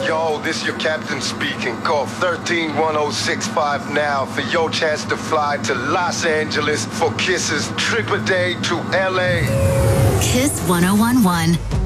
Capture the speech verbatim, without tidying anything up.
Yo, this your captain speaking. Call thirteen one oh six five now for your chance to fly to Los Angeles for Kiss's trip a day to L A. Kiss one oh one one.